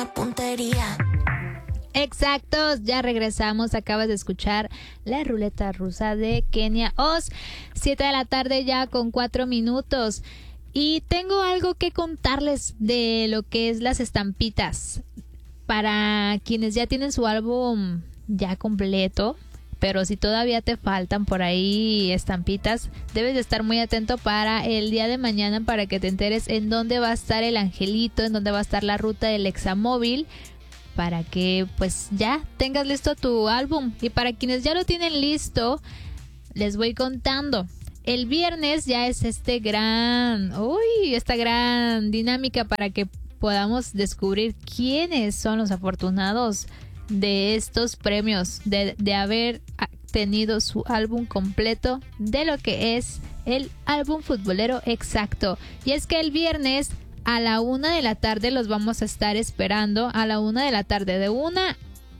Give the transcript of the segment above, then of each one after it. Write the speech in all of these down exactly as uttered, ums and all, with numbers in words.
puntería. Exactos, ya regresamos. Acabas de escuchar la ruleta rusa de Kenia Oz. Siete de la tarde ya con cuatro minutos. Y tengo algo que contarles de lo que es las estampitas. Para quienes ya tienen su álbum ya completo, pero si todavía te faltan por ahí estampitas, debes de estar muy atento para el día de mañana para que te enteres en dónde va a estar el angelito, en dónde va a estar la ruta del Examóvil, para que pues ya tengas listo tu álbum. Y para quienes ya lo tienen listo, les voy contando. El viernes ya es este gran, uy, esta gran dinámica para que podamos descubrir quiénes son los afortunados de estos premios, de, de haber tenido su álbum completo de lo que es el álbum futbolero exacto. Y es que el viernes a la una de la tarde los vamos a estar esperando. A la una de la tarde, de una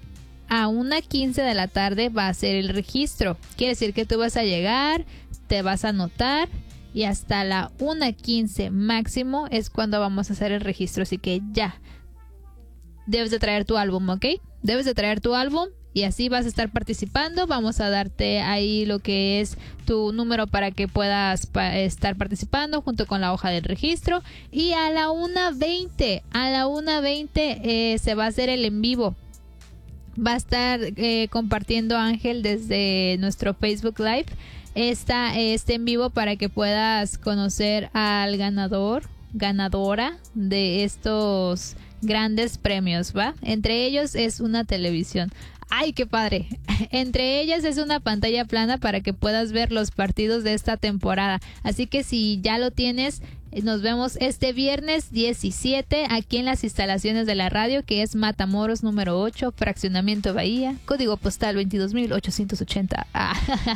a una quince de la tarde va a ser el registro. Quiere decir que tú vas a llegar, te vas a anotar y hasta la una quince máximo es cuando vamos a hacer el registro. Así que ya debes de traer tu álbum, ¿ok? Debes de traer tu álbum y así vas a estar participando. Vamos a darte ahí lo que es tu número para que puedas pa- estar participando junto con la hoja del registro. Y a la una veinte, a la una veinte eh, se va a hacer el en vivo. Va a estar eh, compartiendo Ángel desde nuestro Facebook Live Está este en vivo para que puedas conocer al ganador, ganadora de estos grandes premios, ¿va? Entre ellos es una televisión. ¡Ay, qué padre! Entre ellas es una pantalla plana para que puedas ver los partidos de esta temporada. Así que si ya lo tienes, nos vemos este viernes diecisiete aquí en las instalaciones de la radio, que es Matamoros número ocho, Fraccionamiento Bahía, código postal veintidós mil ochocientos ochenta. Ah,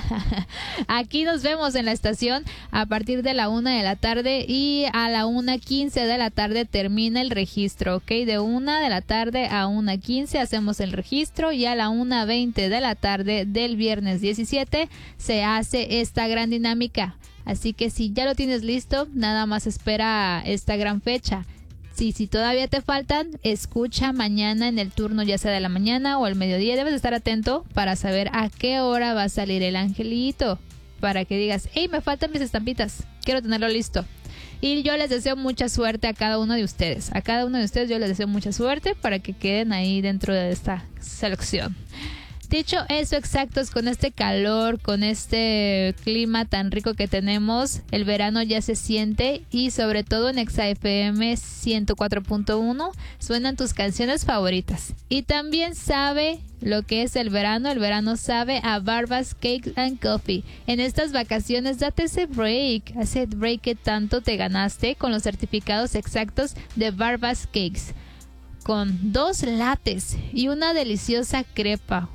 aquí nos vemos en la estación a partir de la una de la tarde y a la una quince de la tarde termina el registro, ¿ok? De una de la tarde a una quince hacemos el registro y a la una veinte de la tarde del viernes diecisiete se hace esta gran dinámica. Así que si ya lo tienes listo, nada más espera esta gran fecha. Si, si todavía te faltan, escucha mañana en el turno, ya sea de la mañana o el mediodía. Debes estar atento para saber a qué hora va a salir el angelito. Para que digas, hey, me faltan mis estampitas, quiero tenerlo listo. Y yo les deseo mucha suerte a cada uno de ustedes. A cada uno de ustedes yo les deseo mucha suerte para que queden ahí dentro de esta selección. Dicho eso, exactos, con este calor, con este clima tan rico que tenemos, el verano ya se siente y sobre todo en Exa F M ciento cuatro punto uno suenan tus canciones favoritas. Y también sabe lo que es el verano, el verano sabe a Barbas Cake and Coffee. En estas vacaciones date ese break, ese break que tanto te ganaste con los certificados exactos de Barbas Cakes. Con dos lates y una deliciosa crepa.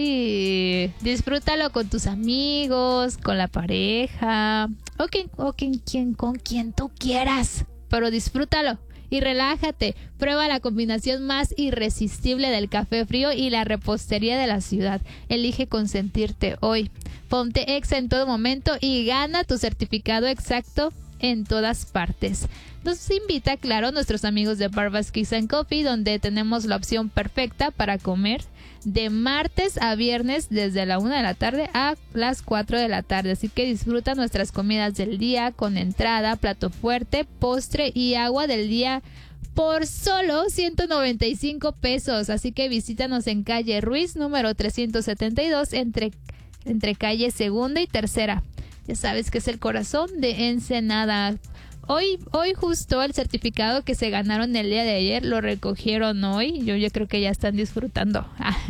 Uy, disfrútalo con tus amigos, con la pareja o, quien, o quien, quien, con quien tú quieras. Pero disfrútalo y relájate. Prueba la combinación más irresistible del café frío y la repostería de la ciudad. Elige consentirte hoy. Ponte Exa en todo momento y gana tu certificado exacto en todas partes. Nos invita, claro, nuestros amigos de Barbas Cakes and Coffee, donde tenemos la opción perfecta para comer de martes a viernes desde la una de la tarde a las cuatro de la tarde. Así que disfruta nuestras comidas del día con entrada, plato fuerte, postre y agua del día por solo ciento noventa y cinco pesos. Así que visítanos en calle Ruiz, número trescientos setenta y dos, entre, entre calle Segunda y Tercera. Ya sabes que es el corazón de Ensenada. Hoy, hoy justo el certificado que se ganaron el día de ayer lo recogieron hoy. Yo, yo creo que ya están disfrutando.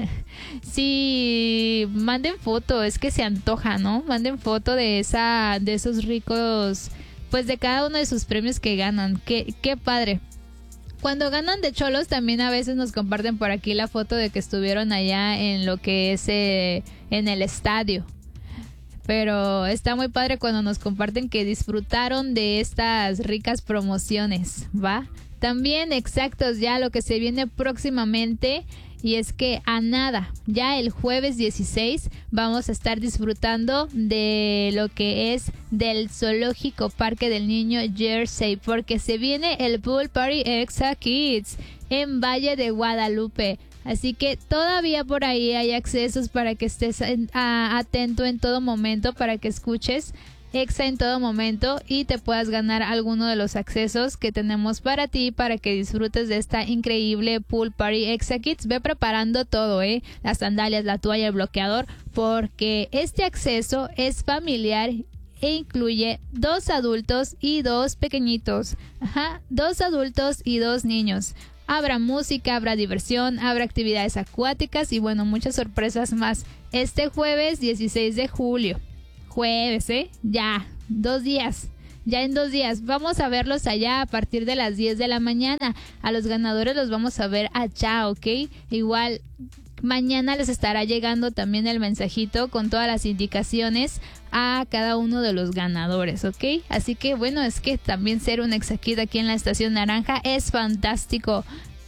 Sí, manden foto, es que se antoja, ¿no? Manden foto de esa, de esos ricos, pues de cada uno de sus premios que ganan. Qué, qué padre. Cuando ganan de cholos también a veces nos comparten por aquí la foto de que estuvieron allá en lo que es eh, en el estadio. Pero está muy padre cuando nos comparten que disfrutaron de estas ricas promociones, ¿va? También exactos ya lo que se viene próximamente y es que a nada, ya el jueves dieciséis vamos a estar disfrutando de lo que es del Zoológico Parque del Niño Jersey, porque se viene el Pool Party Exa Kids en Valle de Guadalupe. Así que todavía por ahí hay accesos para que estés en, a, atento en todo momento, para que escuches Exa en todo momento y te puedas ganar alguno de los accesos que tenemos para ti, para que disfrutes de esta increíble Pool Party Exa Kids. Ve preparando todo, ¿eh? Las sandalias, la toalla, el bloqueador, porque este acceso es familiar e incluye dos adultos y dos pequeñitos. Ajá, dos adultos y dos niños. Habrá música, habrá diversión, habrá actividades acuáticas y bueno, muchas sorpresas más. Este jueves dieciséis de julio. Jueves, ¿eh? Ya, dos días. Ya en dos días. Vamos a verlos allá a partir de las diez de la mañana. A los ganadores los vamos a ver allá, ¿ok? Igual, mañana les estará llegando también el mensajito con todas las indicaciones a cada uno de los ganadores, ¿ok? Así que bueno, es que también ser un Exakid aquí en la Estación Naranja es fantástico.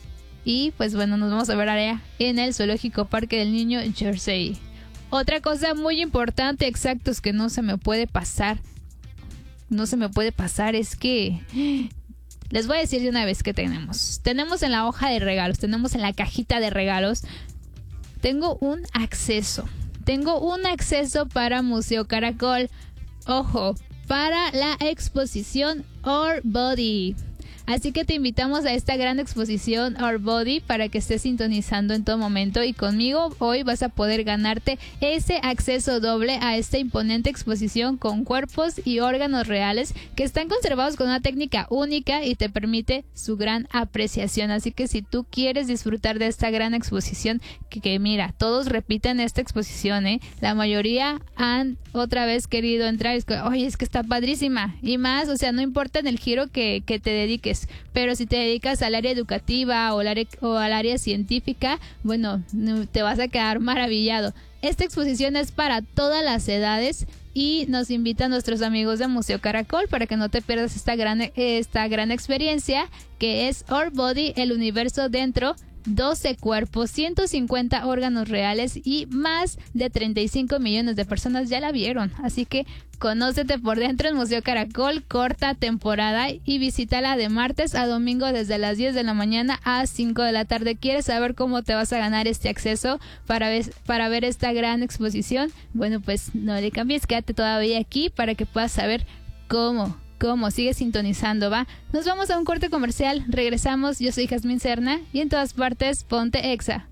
Y pues bueno, nos vamos a ver allá en el Zoológico Parque del Niño Jersey. Otra cosa muy importante, exactos, que no se me puede pasar, no se me puede pasar, es que les voy a decir de una vez que tenemos. Tenemos en la hoja de regalos, tenemos en la cajita de regalos, tengo un acceso, tengo un acceso para Museo Caracol, ojo, para la exposición Our Body. Así que te invitamos a esta gran exposición Our Body para que estés sintonizando en todo momento, y conmigo hoy vas a poder ganarte ese acceso doble a esta imponente exposición con cuerpos y órganos reales que están conservados con una técnica única y te permite su gran apreciación. Así que si tú quieres disfrutar de esta gran exposición, que, que mira, todos repiten esta exposición, ¿eh? La mayoría han otra vez querido entrar y es que, oye, es que está padrísima y más, o sea, no importa en el giro que, que te dediques. Pero si te dedicas al área educativa o al área, o al área científica, bueno, te vas a quedar maravillado. Esta exposición es para todas las edades y nos invitan nuestros amigos de Museo Caracol para que no te pierdas esta gran, esta gran experiencia que es Our Body, el universo dentro. doce cuerpos, ciento cincuenta órganos reales y más de treinta y cinco millones de personas ya la vieron. Así que conócete por dentro en Museo Caracol, corta temporada, y visítala de martes a domingo desde las diez de la mañana a cinco de la tarde. ¿Quieres saber cómo te vas a ganar este acceso para ver, para ver esta gran exposición? Bueno, pues no le cambies, quédate todavía aquí para que puedas saber cómo. ¿Cómo? Sigue sintonizando, ¿va? Nos vamos a un corte comercial, regresamos. Yo soy Jazmín Serna y en todas partes, ponte Exa.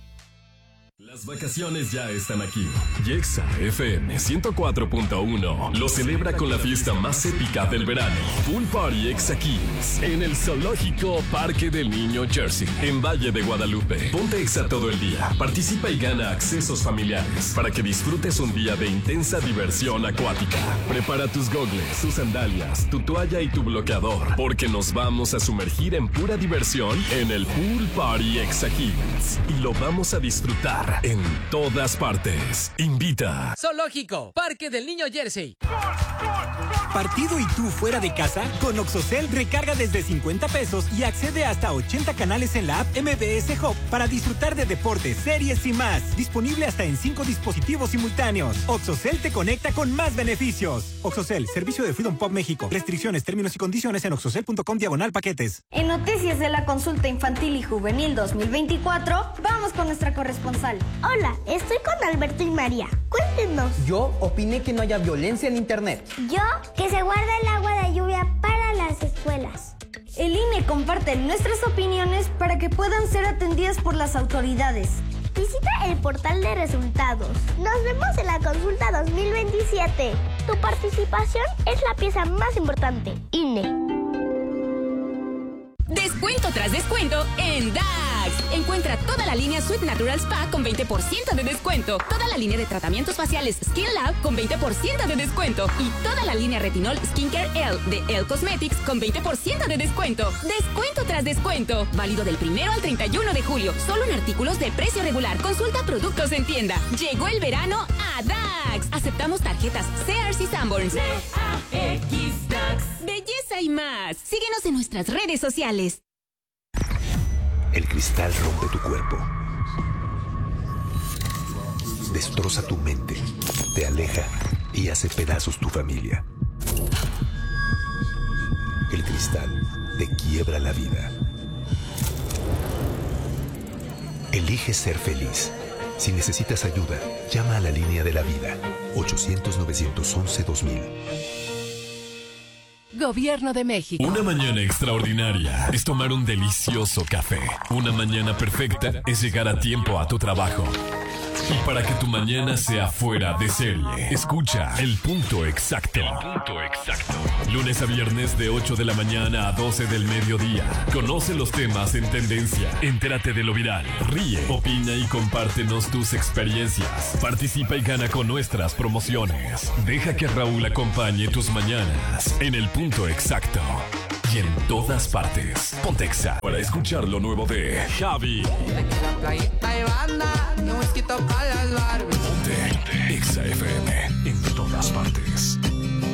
Las vacaciones ya están aquí. Y Exa F M ciento cuatro punto uno lo celebra con la fiesta más épica del verano. Pool Party Exa Kids en el Zoológico Parque del Niño Jersey, en Valle de Guadalupe. Ponte Exa todo el día. Participa y gana accesos familiares para que disfrutes un día de intensa diversión acuática. Prepara tus gogles, tus sandalias, tu toalla y tu bloqueador, porque nos vamos a sumergir en pura diversión en el Pool Party Exa Kids. Y lo vamos a disfrutar en todas partes. Invita. Zoológico Parque del Niño Jersey. ¿Partido y tú fuera de casa? Con Oxocel recarga desde cincuenta pesos y accede a hasta ochenta canales en la app M B S Hub para disfrutar de deportes, series y más. Disponible hasta en cinco dispositivos simultáneos. Oxocel te conecta con más beneficios. Oxocel, servicio de Freedom Pop México. Restricciones, términos y condiciones en oxocel punto com diagonal paquetes. En noticias de la consulta infantil y juvenil dos mil veinticuatro, vamos con nuestra corresponsal. Hola, estoy con Alberto y María. Cuéntenos. Yo opiné que no haya violencia en internet. Yo, que se guarda el agua de lluvia para las escuelas. El I N E comparte nuestras opiniones para que puedan ser atendidas por las autoridades. Visita el portal de resultados. Nos vemos en la consulta dos mil veintisiete. Tu participación es la pieza más importante. I N E. Descuento tras descuento en D A X. Encuentra toda la línea Sweet Natural Spa con veinte por ciento de descuento. Toda la línea de tratamientos faciales Skin Lab con veinte por ciento de descuento. Y toda la línea Retinol Skincare L de Elle Cosmetics con veinte por ciento de descuento. Descuento tras descuento. Válido del primero al treinta y uno de julio. Solo en artículos de precio regular. Consulta productos en tienda. Llegó el verano a D A X. Aceptamos tarjetas Sears y Sanborns. D A X D A X. Belleza y más. Síguenos en nuestras redes sociales. El cristal rompe tu cuerpo, Destroza tu mente, te aleja y hace pedazos tu familia. El cristal te quiebra la vida. Elige ser feliz. Si necesitas ayuda, llama a la línea de la vida. ochocientos, novecientos once, dos mil. Gobierno de México. Una mañana extraordinaria es tomar un delicioso café. Una mañana perfecta es llegar a tiempo a tu trabajo. Y para que tu mañana sea fuera de serie, escucha El Punto Exacto. El Punto Exacto. Lunes a viernes de ocho de la mañana a doce del mediodía. Conoce los temas en tendencia. Entérate de lo viral. Ríe, opina y compártenos tus experiencias. Participa y gana con nuestras promociones. Deja que Raúl acompañe tus mañanas en El Punto Exacto. Y en todas partes. Pontexa para escuchar lo nuevo de Javi. Ponte Exa F M en todas partes.